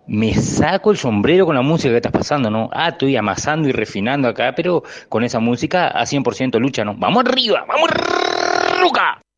Me saco el sombrero con la música que estás pasando, ¿no? Ah, estoy amasando y refinando acá, pero con esa música a 100% lucha, ¿no? ¡Vamos arriba! ¡Vamos, Ruca!